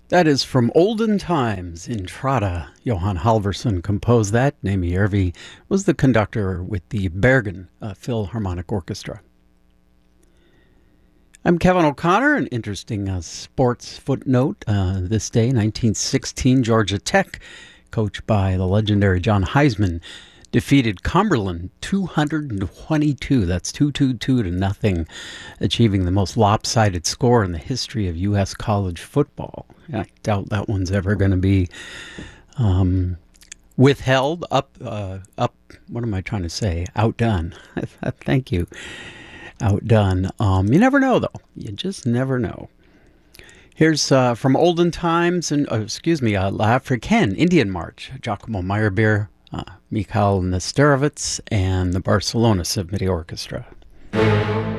That is from Olden Times, Intrada. Johann Halvorson composed that. Nemi Järvi was the conductor with the Bergen Philharmonic Orchestra. I'm Kevin O'Connor. An interesting sports footnote. This day, 1916, Georgia Tech, coached by the legendary John Heisman, defeated Cumberland 222. That's 222 to nothing, achieving the most lopsided score in the history of U.S. college football. I doubt that one's ever going to be withheld, up. What am I trying to say? Outdone. Thank you. Outdone. You never know, though. You just never know. Here's from Olden Times and L'Africaine Indian March. Giacomo Meyerbeer, Mikhail Nesterovitz, and the Barcelona Symphony Orchestra.